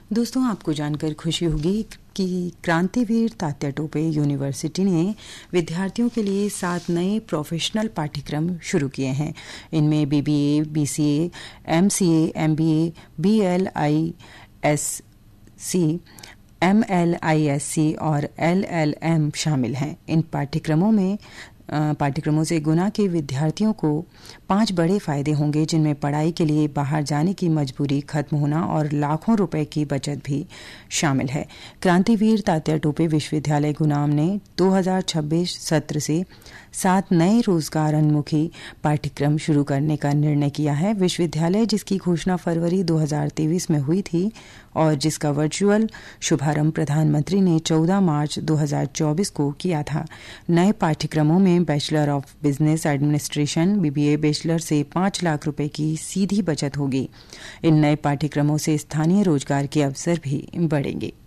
दोस्तों, आपको जानकर खुशी होगी कि क्रांतिवीर तात्या टोपे यूनिवर्सिटी ने विद्यार्थियों के लिए 7 नए प्रोफेशनल पाठ्यक्रम शुरू किए हैं। इनमें बीबीए, बीसीए, एमसीए, एमबीए, बीएलआईएससी, एमएलआईएससी और एलएलएम शामिल हैं। इन पाठ्यक्रमों से गुना के विद्यार्थियों को 5 बड़े फायदे होंगे, जिनमें पढ़ाई के लिए बाहर जाने की मजबूरी खत्म होना और लाखों रुपए की बचत भी शामिल है। क्रांतिवीर तात्या टोपे विश्वविद्यालय गुना ने 2026 सत्र से 7 नए रोजगारोन्मुखी पाठ्यक्रम शुरू करने का निर्णय किया है। विश्वविद्यालय, जिसकी घोषणा फरवरी 2023 में हुई थी और जिसका वर्चुअल शुभारंभ प्रधानमंत्री ने 14 मार्च 2024 को किया था। नए पाठ्यक्रमों में bachelor of business administration BBA bachelor से 5 लाख रुपए की सीधी बचत होगी। इन नए पाठ्यक्रमों से स्थानीय रोजगार के अवसर भी बढ़ेंगे।